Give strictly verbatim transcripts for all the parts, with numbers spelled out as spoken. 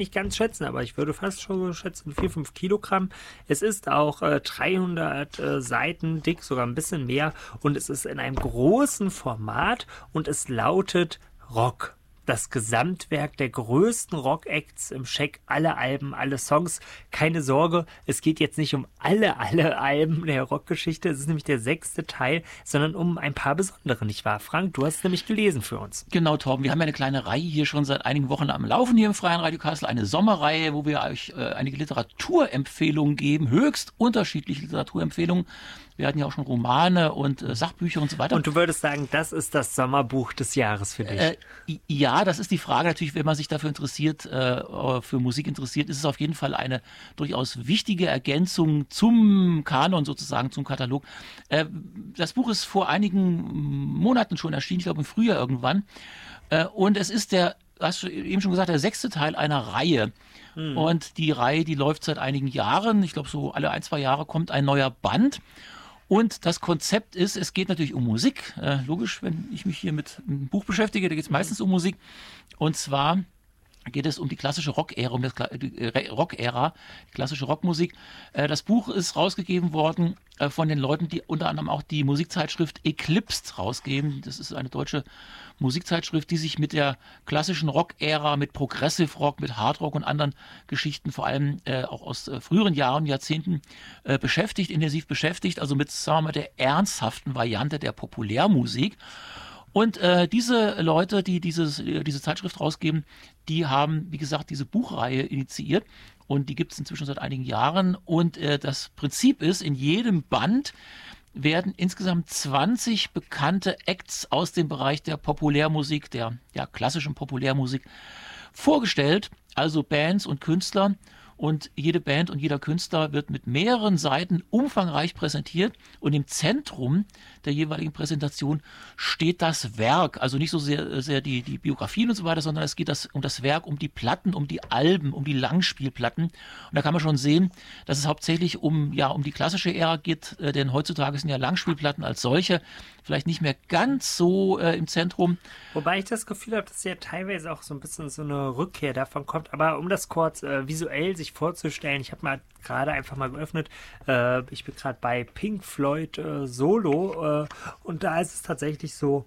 nicht ganz schätzen, aber ich würde fast schon so schätzen, vier, fünf Kilogramm. Es ist auch äh, dreihundert äh, Seiten dick, sogar ein bisschen mehr. Und es ist in einem großen Format und es lautet Rock. Das Gesamtwerk der größten Rock-Acts im Scheck, alle Alben, alle Songs. Keine Sorge, es geht jetzt nicht um alle, alle Alben der Rockgeschichte. Es ist nämlich der sechste Teil, sondern um ein paar besondere, nicht wahr, Frank? Du hast es nämlich gelesen für uns. Genau, Torben. Wir haben ja eine kleine Reihe hier schon seit einigen Wochen am Laufen hier im Freien Radio Kassel. Eine Sommerreihe, wo wir euch äh, einige Literaturempfehlungen geben. Höchst unterschiedliche Literaturempfehlungen. Wir hatten ja auch schon Romane und äh, Sachbücher und so weiter. Und du würdest sagen, das ist das Sommerbuch des Jahres für dich? Äh, ja, das ist die Frage natürlich, wenn man sich dafür interessiert, äh, für Musik interessiert, ist es auf jeden Fall eine durchaus wichtige Ergänzung zum Kanon sozusagen, zum Katalog. Äh, das Buch ist vor einigen Monaten schon erschienen, ich glaube im Frühjahr irgendwann. Äh, und es ist der, hast du eben schon gesagt, der sechste Teil einer Reihe. Hm. Und die Reihe, die läuft seit einigen Jahren. Ich glaube, so alle ein, zwei Jahre kommt ein neuer Band. Und das Konzept ist, es geht natürlich um Musik. Äh, logisch, wenn ich mich hier mit einem Buch beschäftige, da geht es meistens um Musik. Und zwar geht es um die klassische Rock-Ära, um das, die Rock-Ära, die klassische Rockmusik. Äh, das Buch ist rausgegeben worden äh, von den Leuten, die unter anderem auch die Musikzeitschrift Eclipsed rausgeben. Das ist eine deutsche Musikzeitschrift, die sich mit der klassischen Rock-Ära, mit Progressive Rock, mit Hard Rock und anderen Geschichten, vor allem äh, auch aus äh, früheren Jahren, Jahrzehnten, äh, beschäftigt, intensiv beschäftigt, also mit, sagen wir mal, der ernsthaften Variante der Populärmusik. Und äh, diese Leute, die dieses, diese Zeitschrift rausgeben, die haben, wie gesagt, diese Buchreihe initiiert und die gibt es inzwischen seit einigen Jahren. Und äh, das Prinzip ist, in jedem Band werden insgesamt zwanzig bekannte Acts aus dem Bereich der Populärmusik, der ja, klassischen Populärmusik vorgestellt, also Bands und Künstler. Und jede Band und jeder Künstler wird mit mehreren Seiten umfangreich präsentiert. Und im Zentrum der jeweiligen Präsentation steht das Werk. Also nicht so sehr, sehr die, die Biografien und so weiter, sondern es geht das, um das Werk, um die Platten, um die Alben, um die Langspielplatten. Und da kann man schon sehen, dass es hauptsächlich um, ja, um die klassische Ära geht. Äh, denn heutzutage sind ja Langspielplatten als solche vielleicht nicht mehr ganz so äh, im Zentrum. Wobei ich das Gefühl habe, dass ja teilweise auch so ein bisschen so eine Rückkehr davon kommt. Aber um das kurz äh, visuell sich vorzustellen, ich habe mal gerade einfach mal geöffnet, äh, ich bin gerade bei Pink Floyd äh, Solo äh, und da ist es tatsächlich so,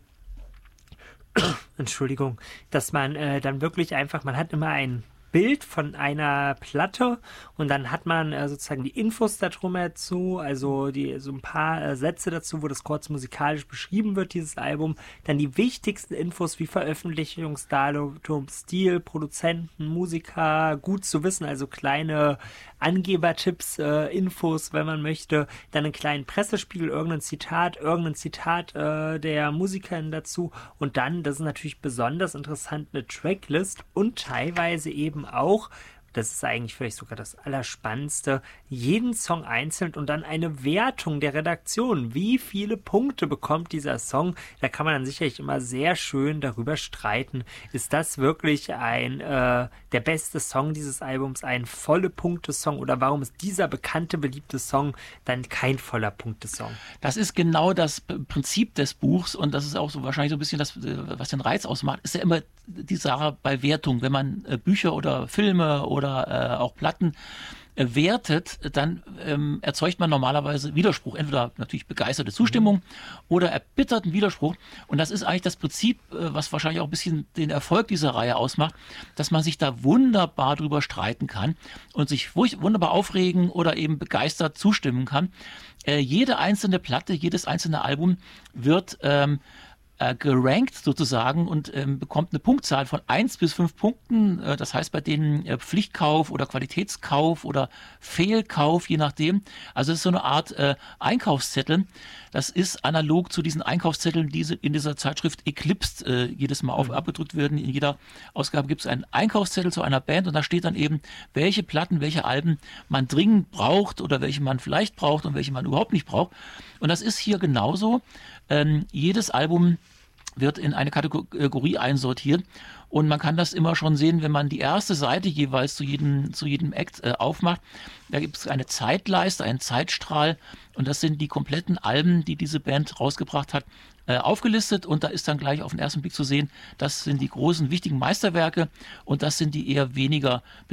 Entschuldigung, dass man äh, dann wirklich einfach, man hat immer ein Bild von einer Platte und dann hat man äh, sozusagen die Infos darum dazu, also die, so ein paar äh, Sätze dazu, wo das kurz musikalisch beschrieben wird, dieses Album. Dann die wichtigsten Infos wie Veröffentlichungsdatum, Stil, Produzenten, Musiker, gut zu wissen, also kleine Angebertipps, äh, Infos, wenn man möchte. Dann einen kleinen Pressespiegel, irgendein Zitat, irgendein Zitat äh, der Musikerin dazu und dann, das ist natürlich besonders interessant, eine Tracklist und teilweise eben auch, das ist eigentlich vielleicht sogar das Allerspannendste, jeden Song einzeln und dann eine Wertung der Redaktion. Wie viele Punkte bekommt dieser Song? Da kann man dann sicherlich immer sehr schön darüber streiten. Ist das wirklich ein äh, der beste Song dieses Albums, ein volle Punkte-Song oder warum ist dieser bekannte, beliebte Song dann kein voller Punkte-Song? Das ist genau das Prinzip des Buchs und das ist auch so wahrscheinlich so ein bisschen das, was den Reiz ausmacht, ist ja immer die Sache bei Wertung. Wenn man äh, Bücher oder Filme oder oder äh, auch Platten äh, wertet, dann ähm, erzeugt man normalerweise Widerspruch. Entweder natürlich begeisterte Zustimmung oder erbitterten Widerspruch. Und das ist eigentlich das Prinzip, äh, was wahrscheinlich auch ein bisschen den Erfolg dieser Reihe ausmacht, dass man sich da wunderbar drüber streiten kann und sich wunderbar aufregen oder eben begeistert zustimmen kann. Äh, jede einzelne Platte, jedes einzelne Album wird ähm, Äh, gerankt sozusagen und ähm, bekommt eine Punktzahl von eins bis fünf Punkten. Äh, das heißt bei denen äh, Pflichtkauf oder Qualitätskauf oder Fehlkauf, je nachdem. Also es ist so eine Art äh, Einkaufszettel. Das ist analog zu diesen Einkaufszetteln, die in dieser Zeitschrift Eclipsed äh, jedes Mal auf, abgedrückt werden. In jeder Ausgabe gibt es einen Einkaufszettel zu einer Band und da steht dann eben, welche Platten, welche Alben man dringend braucht oder welche man vielleicht braucht und welche man überhaupt nicht braucht. Und das ist hier genauso. Ähm, jedes Album wird in eine Kategorie einsortiert und man kann das immer schon sehen, wenn man die erste Seite jeweils zu jedem, zu jedem Act äh, aufmacht. Da gibt es eine Zeitleiste, einen Zeitstrahl und das sind die kompletten Alben, die diese Band rausgebracht hat äh, aufgelistet und da ist dann gleich auf den ersten Blick zu sehen, das sind die großen, wichtigen Meisterwerke und das sind die eher weniger